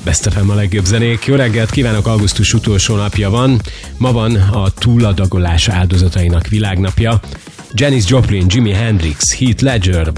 Best FM a legjobb zenék. Jó reggelt kívánok, augusztus utolsó napja van. Ma van a túladagolás áldozatainak világnapja. Janis Joplin, Jimi Hendrix, Heath Ledger,